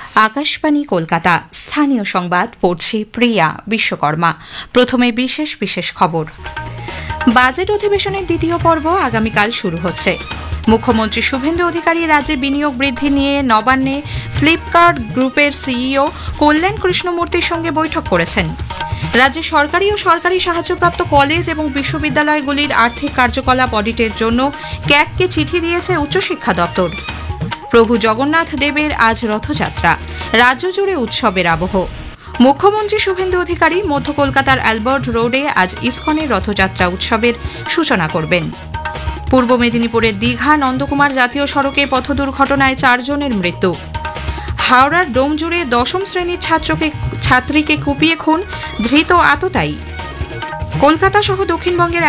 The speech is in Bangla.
আকাশবাণী কলকাতা। স্থানীয় সংবাদ পড়ছি প্রিয়া বিশ্বকর্মা। প্রথমে বিশেষ বিশেষ খবর। বাজেট অধিবেশনের দ্বিতীয় পর্ব আগামীকাল শুরু হচ্ছে। মুখ্যমন্ত্রী শুভেন্দু অধিকারী রাজ্যে বিনিয়োগ বৃদ্ধি নিয়ে নবান্নে ফ্লিপকার্ট গ্রুপের সিইও কল্যাণ কৃষ্ণমূর্তির সঙ্গে বৈঠক করেছেন। রাজ্যে সরকারি ও সরকারি সাহায্যপ্রাপ্ত কলেজ এবং বিশ্ববিদ্যালয়গুলির আর্থিক কার্যকলাপ অডিটের জন্য ক্যাগকে চিঠি দিয়েছে উচ্চশিক্ষা দপ্তর। প্রভু জগন্নাথ দেবের আজ রথযাত্রা, রাজ্য জুড়ে উৎসবের আবহ। মুখ্যমন্ত্রী শুভেন্দু অধিকারী মধ্য কলকাতার অ্যালবার্ট রোডে আজ ইসকনের রথযাত্রা উৎসবের সূচনা করবেন। পূর্ব মেদিনীপুরের দীঘা নন্দকুমার জাতীয় সড়কে পথ দুর্ঘটনায় 4 জনের মৃত্যু। হাওড়ার ডোমজুড়ে 10ম শ্রেণীর ছাত্রীকে কুপিয়ে খুন, ধৃত আততায়ী। কলকাতা সহ দক্ষিণবঙ্গের